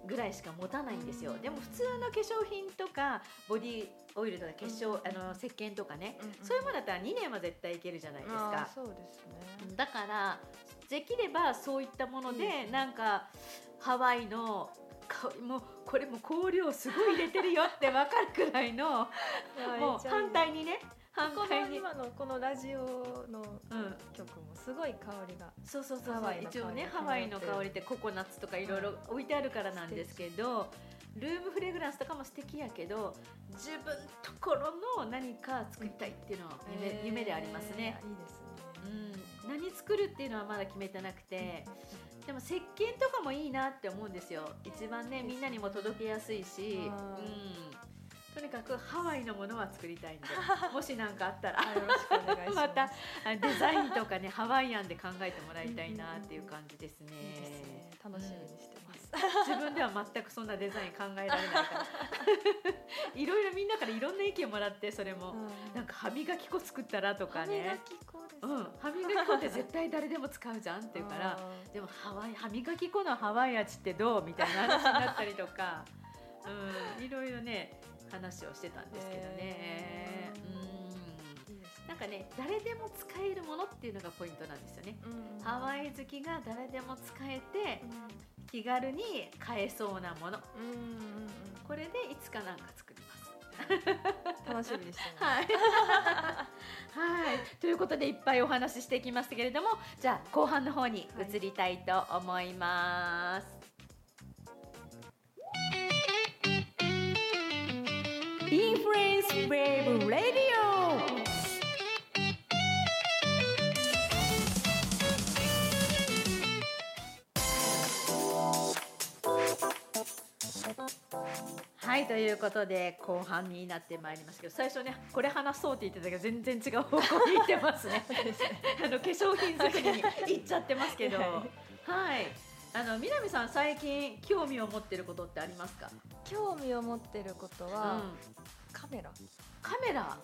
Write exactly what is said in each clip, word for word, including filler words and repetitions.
ぐらいしか持たないんですよ。でも普通の化粧品とかボディオイルとか化粧、うん、あの石鹸とかね、うんうん、そういうものだったらにねんは絶対いけるじゃないですか。 そうですね。 だからできればそういったもので、いいですね、なんかハワイの香りもこれも香料すごい入れてるよって分かるくらいのもう反対にね、反対に今のこのラジオの曲もすごい香りが、 うん、そうそうそうそう、一応ねハワイの香りってココナッツとかいろいろ置いてあるからなんですけど、ルームフレグランスとかも素敵やけど自分ところの何か作りたいっていうのは 夢,、えー、夢でありますね。 いいですね。 うん、何作るっていうのはまだ決めてなくて、でも石鹸とかもいいなって思うんですよ。一番ねみんなにも届けやすいし、うん、とにかくハワイのものは作りたいんでもし何かあったらよろしくお願いします。 またデザインとかねハワイアンで考えてもらいたいなっていう感じですね。 いいですね、楽しみにしてます、 うん、自分では全くそんなデザイン考えられないからいろいろみんなからいろんな意見もらって、それも、うん、なんか歯磨き粉作ったらとかね、 歯磨き粉です、 うん、歯磨き粉って絶対誰でも使うじゃんって言うからでもハワイ歯磨き粉のハワイ味ってどうみたいな話になったりとか、うん、いろいろね話をしてたんですけどね、うん、なんかね誰でも使えるものっていうのがポイントなんですよね、うん、ハワイ好きが誰でも使えて、うん、気軽に買えそうなもの、うん、これでいつかなんか作ります楽しみにしてます、 はいはい、ということでいっぱいお話ししてきましたけれども、じゃあ後半の方に移りたいと思います、はい、インフルエンスウェーブラディオ。はい、ということで後半になってまいりますけど、最初ねこれ話そうって言ってたけど全然違う方向に行ってますねあの化粧品作りに行っちゃってますけどはい、あの南さん最近興味を持ってることってありますか？ 興味を持ってることは、うん、カメラカメラ、はい、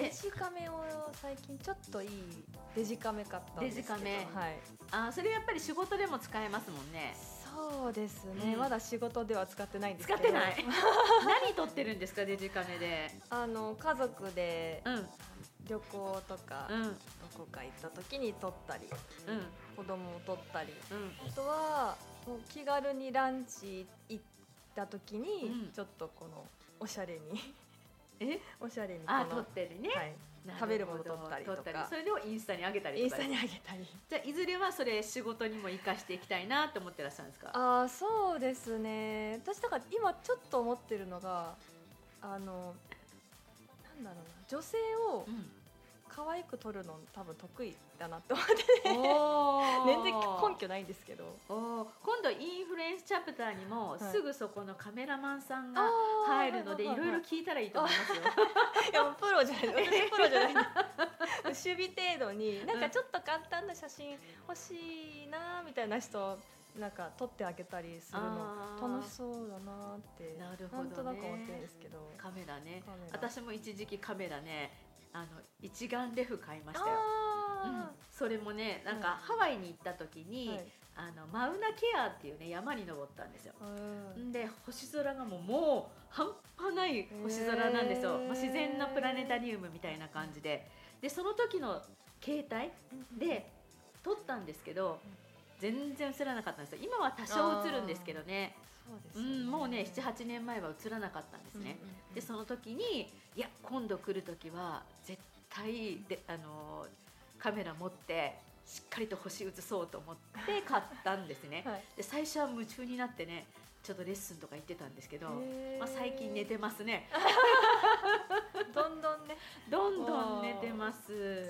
デジカメを最近ちょっといいデジカメ買ったんですけど、 デジカメ、 はい、 あ、それやっぱり仕事でも使えますもんね。 そうですね、うん、まだ仕事では使ってないんですけど。 使ってない何撮ってるんですかデジカメで？ あの家族で、うん、旅行とか、うん、どこか行った時に撮ったり、うん、子供を撮ったり、うん、あとはもう気軽にランチ行った時に、うん、ちょっとこのおしゃれにえおしゃれにこのあ撮ってるね、はい、 食べるもの撮ったりとか、 それでもインスタに上げたりとか、 インスタに上げたり、 じゃあいずれはそれ仕事にも生かしていきたいなと思ってらっしゃるんですか？ あ、そうですね、私だから今ちょっと思ってるのが、あのなんだろうな、女性を可愛く撮るの多分得意だなって思って全然根拠ないんですけど、 お今度インフルエンスチャプターにもすぐそこのカメラマンさんが入るので、いろいろ聞いたらいいと思いますよ。 いやプロじゃない、私プロじゃない守備程度になんかちょっと簡単な写真欲しいなみたいな人なんか撮ってあげたりするの楽しそうだなって、 なるほどね、 なんとなく思ってるんですけど。 カメラね、カメラ私も一時期カメラね、あの一眼レフ買いましたよ、うん、それもねなんかハワイに行った時に、はい、あのマウナケアっていうね山に登ったんですよ、んで星空がもうもう半端ない星空なんですよ、まあ、自然のプラネタリウムみたいな感じで、でその時の携帯で撮ったんですけど全然映らなかったんですよ。今は多少映るんですけどね、そうですよね、うん、もうね ななはちねんまえは映らなかったんですね、うんうんうん、でその時にいや今度来る時は絶対であのカメラ持ってしっかりと星映そうと思って買ったんですね、はい、で最初は夢中になってねちょっとレッスンとか行ってたんですけど、まあ、最近寝てますねどんどんねどんどん寝てます。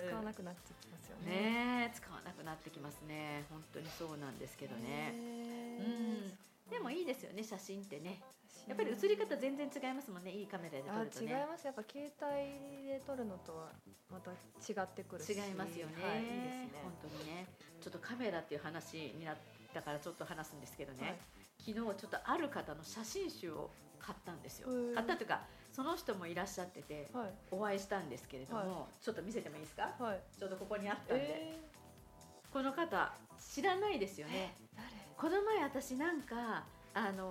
使わなくなってきますよね。 ね、使わなくなってきますね。本当にそうなんですけどね、うん、でもいいですよね写真ってね。やっぱり写り方全然違いますもんね、いいカメラで撮るとね。 あ、違います。やっぱ携帯で撮るのとはまた違ってくるし、 違いますよね、はい、いいですね本当にね。ちょっとカメラっていう話になったからちょっと話すんですけどね、はい、昨日ちょっとある方の写真集を買ったんですよ。買ったというかその人もいらっしゃってて、はい、お会いしたんですけれども、はい、ちょっと見せてもいいですか、はい、ちょうどここにあったんで、えー、この方知らないですよね。誰？この前私なんかあの